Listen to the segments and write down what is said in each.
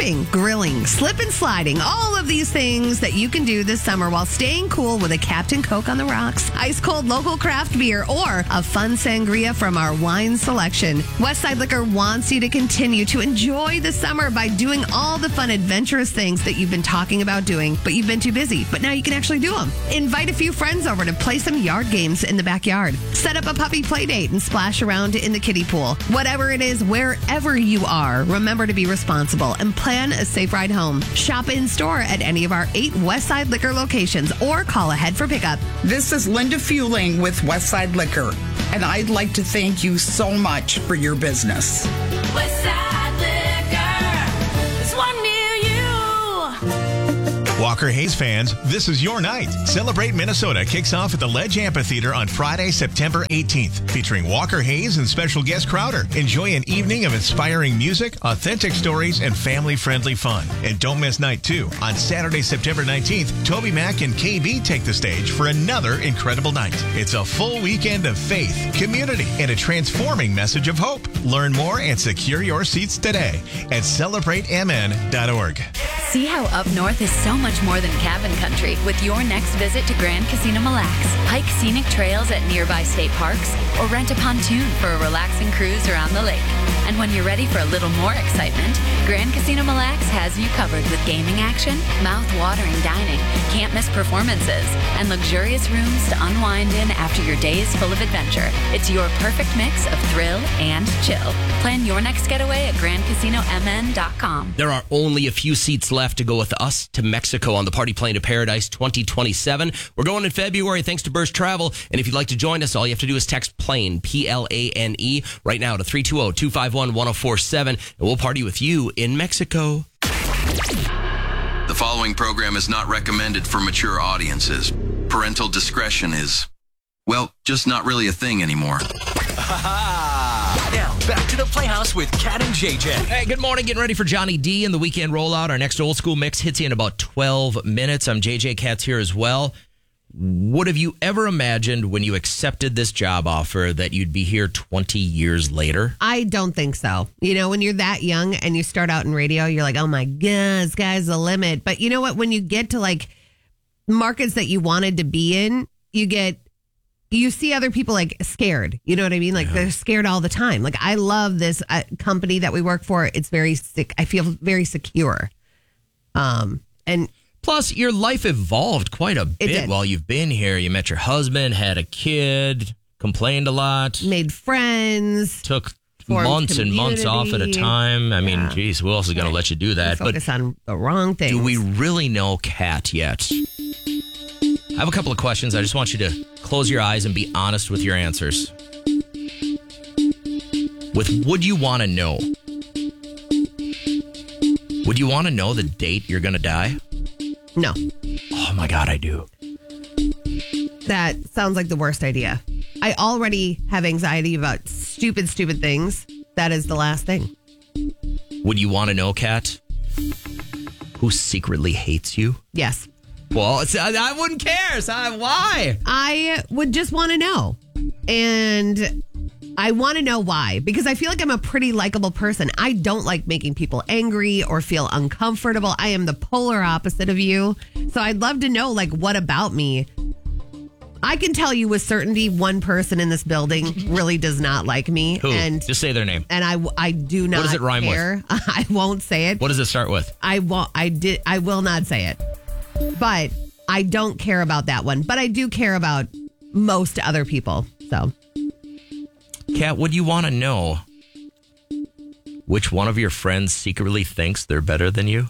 camping, grilling, slip and sliding, all of these things that you can do this summer while staying cool with a Captain Coke on the rocks, ice cold local craft beer, or a fun sangria from our wine selection. Westside Liquor wants you to continue to enjoy the summer by doing all the fun, adventurous things that you've been talking about doing, but you've been too busy. But now you can actually do them. Invite a few friends over to play some yard games in the backyard. Set up a puppy play date and splash around in the kiddie pool. Whatever it is, wherever you are, remember to be responsible and plan a safe ride home. Shop in store at any of our 8 Westside Liquor locations or call ahead for pickup. This is Linda Fueling with Westside Liquor, and I'd like to thank you so much for your business. Westside Liquor, it's one near you. Walker Hayes fans, this is your night. Celebrate Minnesota kicks off at the Ledge Amphitheater on Friday, September 18th, featuring Walker Hayes and special guest Crowder. Enjoy an evening of inspiring music, authentic stories, and family-friendly fun. And don't miss night 2. On Saturday, September 19th, Toby Mac and KB take the stage for another incredible night. It's a full weekend of faith, community, and a transforming message of hope. Learn more and secure your seats today at celebratemn.org. See how up north is so much more than cabin country with your next visit to Grand Casino Mille Lacs. Hike scenic trails at nearby state parks or rent a pontoon for a relaxing cruise around the lake. And when you're ready for a little more excitement, Grand Casino Mille Lacs has you covered with gaming action, mouth-watering dining, can't miss performances, and luxurious rooms to unwind in after your day is full of adventure. It's your perfect mix of thrill and chill. Plan your next getaway at GrandCasinoMN.com. There are only a few seats left to go with us to Mexico on the Party Plane to Paradise 2027. We're going in February thanks to Burst Travel. And if you'd like to join us, all you have to do is text PLANE, P-L-A-N-E, right now to 320-251-1047, and we'll party with you in Mexico. The following program is not recommended for mature audiences. Parental discretion is, well, just not really a thing anymore. Now, back to the Playhouse with Kat and JJ. Hey, good morning. Getting ready for Johnny D and the weekend rollout. Our next old school mix hits you in about 12 minutes. I'm JJ. Kat's here as well. What have you ever imagined when you accepted this job offer that you'd be here 20 years later? I don't think so. You know, when you're that young and you start out in radio, you're like, oh my God, sky's the limit. But you know what? When you get to like markets that you wanted to be in, you see other people like scared. You know what I mean? Like they're scared all the time. Like I love this company that we work for. It's very sick. I feel very secure. And plus your life evolved quite a bit while you've been here. You met your husband, had a kid, complained a lot, made friends, took months and months off at a time. I mean, geez, who else is going to let you do that? Focus on the wrong things. Do we really know Kat yet? I have a couple of questions. I just want you to close your eyes and be honest with your answers. Would you want to know? Would you want to know the date you're going to die? No. Oh my God, I do. That sounds like the worst idea. I already have anxiety about stupid things. That is the last thing. Would you want to know, Kat, who secretly hates you? Yes. Well, I wouldn't care. So why? I would just want to know. And I want to know why. Because I feel like I'm a pretty likable person. I don't like making people angry or feel uncomfortable. I am the polar opposite of you. So I'd love to know, like, what about me? I can tell you with certainty one person in this building really does not like me. Who? And just say their name. And I do not care. What does it rhyme with? I won't say it. What does it start with? I will not say it. But I don't care about that one. But I do care about most other people. So, Kat, would you want to know which one of your friends secretly thinks they're better than you?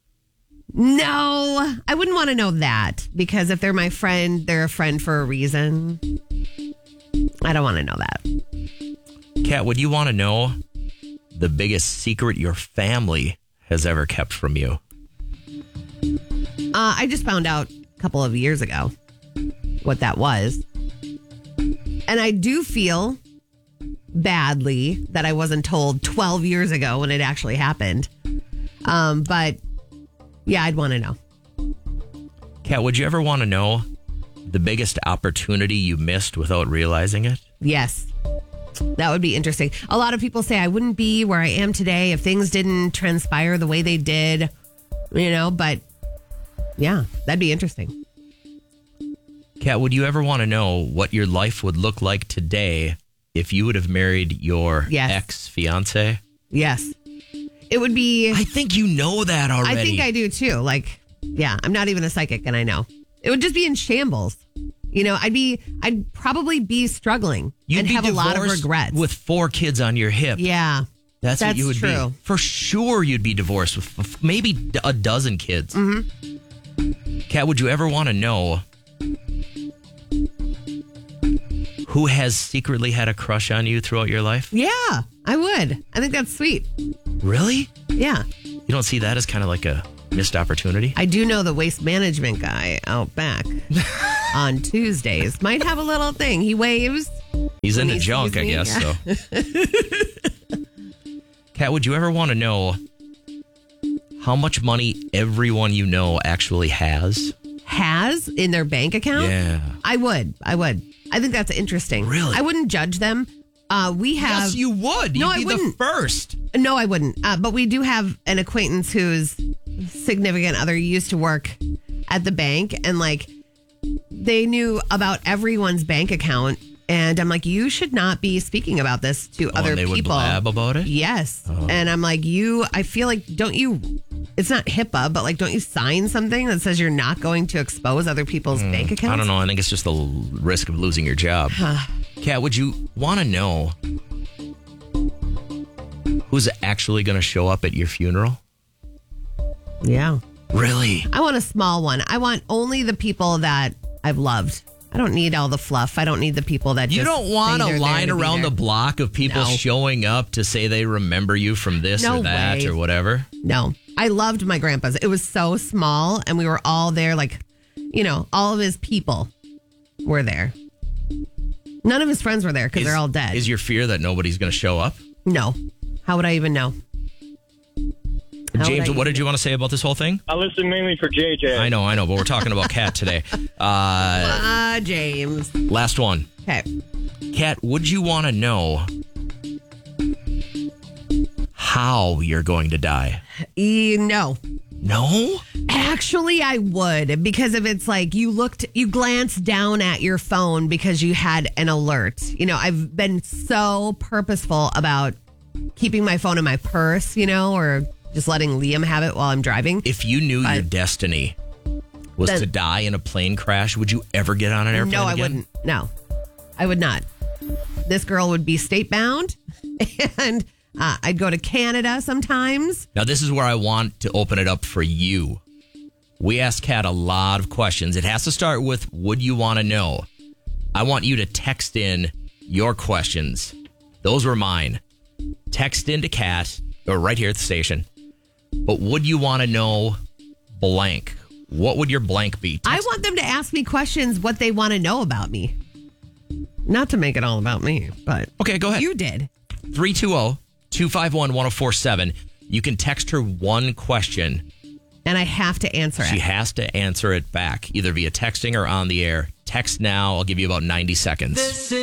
No, I wouldn't want to know that. Because if they're my friend, they're a friend for a reason. I don't want to know that. Kat, would you want to know the biggest secret your family has ever kept from you? I just found out a couple of years ago what that was. And I do feel badly that I wasn't told 12 years ago when it actually happened. But yeah, I'd want to know. Kat, would you ever want to know the biggest opportunity you missed without realizing it? Yes. That would be interesting. A lot of people say I wouldn't be where I am today if things didn't transpire the way they did, but yeah, that'd be interesting. Kat, would you ever want to know what your life would look like today if you would have married your ex-fiance? Yes. It would be... I think you know that already. I think I do too. I'm not even a psychic and I know. It would just be in shambles. I'd probably be struggling and have a lot of regrets. With 4 kids on your hip. Yeah. That's what you would true. be. For sure you'd be divorced with maybe a dozen kids. Mm-hmm. Kat, would you ever want to know who has secretly had a crush on you throughout your life? Yeah, I would. I think that's sweet. Really? Yeah. You don't see that as kind of like a missed opportunity? I do know the waste management guy out back on Tuesdays might have a little thing. He waves. He's into junk, I guess, so. Kat, would you ever want to know how much money everyone you know actually has? Has in their bank account? Yeah. I would. I think that's interesting. Really? I wouldn't judge them. We have... Yes, you would. No, You'd be I wouldn't. the first. No, I wouldn't. But we do have an acquaintance whose significant other used to work at the bank, and they knew about everyone's bank account. And I'm like, you should not be speaking about this to other and they people. Would blab about it? Yes. Oh. And I'm like, I feel like, don't you, it's not HIPAA, but don't you sign something that says you're not going to expose other people's bank accounts? I don't know. I think it's just the risk of losing your job. Kat, would you want to know who's actually going to show up at your funeral? Yeah. Really? I want a small one. I want only the people that I've loved. I don't need all the fluff. I don't need the people that you just don't want say a they're line there to be around there. the block of people showing up to say they remember you from this No or that way. or whatever. No. I loved my grandpa's. It was so small, and we were all there, all of his people were there. None of his friends were there because they're all dead. Is your fear that nobody's going to show up? No. How would I even know? James, what did you want to say about this whole thing? I listen mainly for JJ. I know, but we're talking about Kat today. James. Last one. Okay. Kat, would you want to know how you're going to die? No. No? Actually, I would, because if it's you glanced down at your phone because you had an alert. I've been so purposeful about keeping my phone in my purse, or just letting Liam have it while I'm driving. If you knew your destiny was to die in a plane crash, would you ever get on an airplane again? No, I wouldn't. No, I would not. This girl would be state bound, and I'd go to Canada sometimes. Now, this is where I want to open it up for you. We asked Kat a lot of questions. It has to start with, would you want to know? I want you to text in your questions. Those were mine. Text into Kat, or right here at the station. But would you want to know blank? What would your blank be? I want them to ask me questions, what they want to know about me. Not to make it all about me, but... Okay, go ahead. You did. 320-251-1047. You can text her one question. And I have to answer it. She has to answer it back, either via texting or on the air. Text now. I'll give you about 90 seconds.